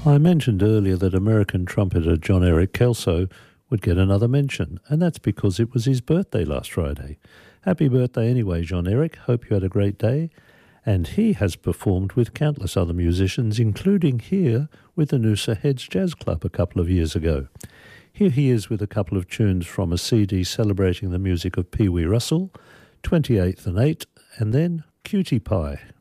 I mentioned earlier that American trumpeter John Eric Kelso would get another mention, and that's because it was his birthday last Friday. Happy birthday anyway, John Eric. Hope you had a great day. And he has performed with countless other musicians, including here with the Noosa Heads Jazz Club a couple of years ago. Here he is with a couple of tunes from a CD celebrating the music of Pee Wee Russell, 28th and 8, and then Cutie Pie.